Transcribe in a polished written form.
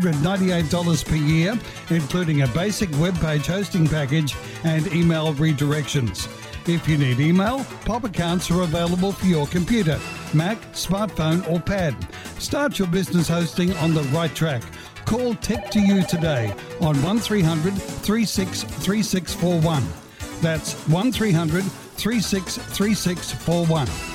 $198 per year, including a basic web page hosting package and email redirections. If you need email, POP accounts are available for your computer, Mac, smartphone or pad. Start your business hosting on the right track. Call Tech2You today on 1300 363641. That's 1300 363641.